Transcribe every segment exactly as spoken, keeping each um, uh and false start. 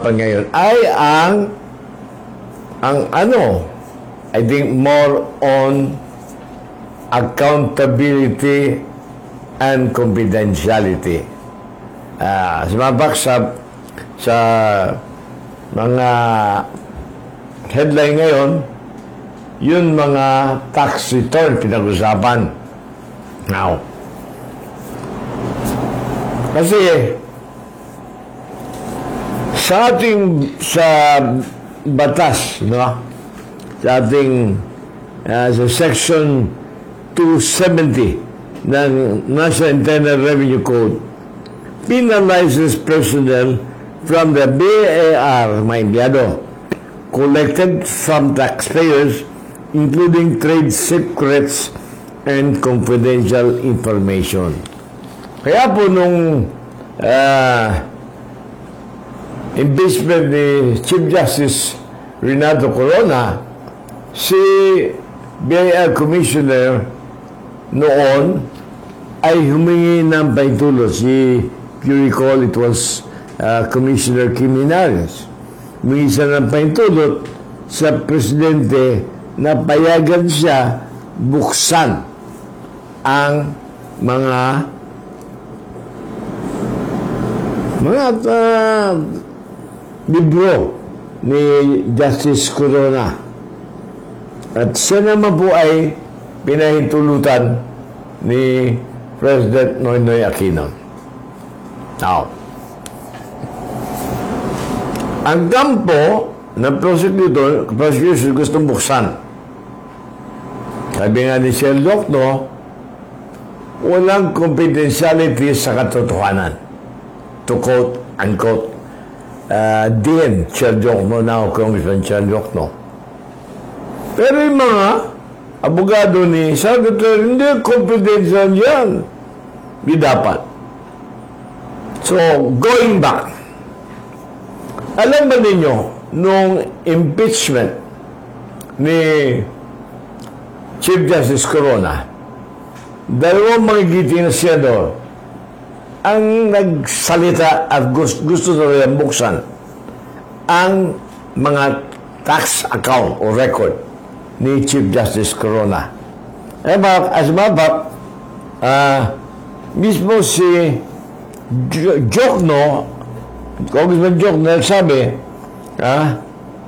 pinag-uusapan ngayon ay ang ang ano, I think more on accountability and confidentiality. Uh, sumabak sa sa mga headline ngayon, yun mga tax return pinag-usapan. Now, kasi sa ating sa batas, no? Sa ating uh, sa section two seventy ng National Internal Revenue Code, penalizes personnel from the B A R, mga empleyado, collected from taxpayers, including trade secrets and confidential information. Kaya po nung uh, impeachment ni Chief Justice Renato Corona, si B A R Commissioner noon ay humingi ng paintulot. Si, if you recall, it was uh, Commissioner Kim Hinares. Humingi siya ng paintulot sa Presidente na payagan siya buksan ang mga mga uh, libro ni Justice Corona. At siya naman po ay pinahintulutan ni President Noynoy Aquino. Now, ang kampo ng prosecutor, prosecution gustong buksan. Sabi nga ni Sherlock, no, walang confidentiality sa katotohanan. To quote, unquote, uh, din Sherlock, no, now Congressman Sherlock, no. Pero yung mga abogado ni Senator, hindi confidential yan. Di dapat. So, going back, alam ba ninyo, nung impeachment ni Chief Justice Corona, dalawang mga giting na senador ang nagsalita at gusto, gusto na rin buksan ang mga tax account o record ni Chief Justice Corona. Eh, as mabak, uh, mismo si Jokno, Congressman Jokno, nagsabi, ah,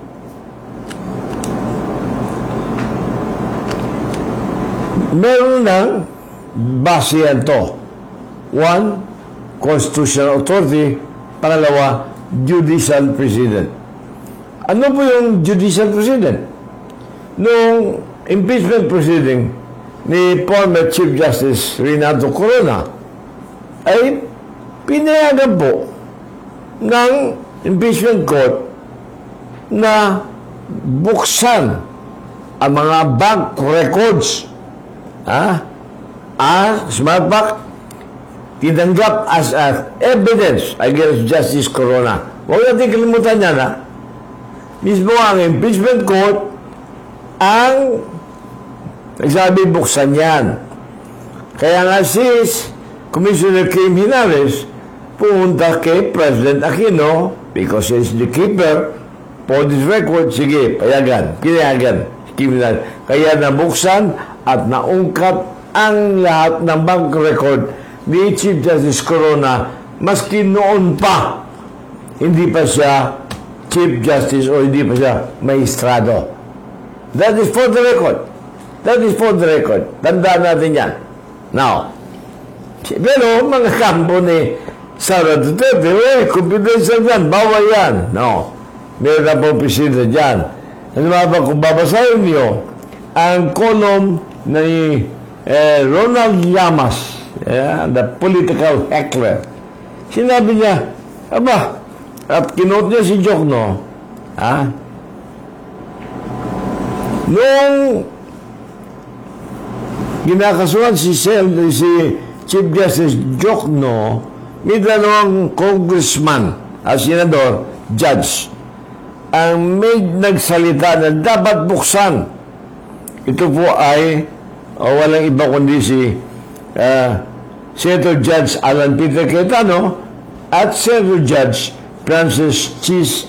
meron ng basehan to. One, constitutional authority. Pangalawa, judicial president. Ano po yung judicial president? Nung impeachment proceeding ni former Chief Justice Renato Corona ay pinayagan po ng impeachment court na buksan ang mga bank records, ha? Ah, smartback tinanggap as a evidence against Justice Corona. Huwag natin kalimutan yan, ha? Mismo ang impeachment court ang nagsabi buksan yan. Kaya nga si Commissioner Kim Hinares pumunta kay President Aquino because he's the keeper for this record. Sige, payagan, kinayagan. Kaya nabuksan at naungkat ang lahat ng bank record ni Chief Justice Corona, maski noon pa hindi pa siya Chief Justice o hindi pa siya maestrado. That is for the record. That is for the record. Tandaan natin yan. Now, pero mga kampo ni Sara Duterte, eh, confidential yan, bawal yan. No. Meron na po presida dyan. Ano ba ba, kung babasahin niyo ang column ni eh, Ronald Llamas, yeah, the political heckler, sinabi niya, aba, at kinote niya si Jokno, ha? Noong ginakasuhan si, Sel, si Chief Justice Jokno, may dalawang congressman, at senador, judge, ang may nagsalita na dapat buksan. Ito po ay o, walang iba kundi si uh, Senator Judge Alan Peter Cayetano at Senator Judge Francis Chis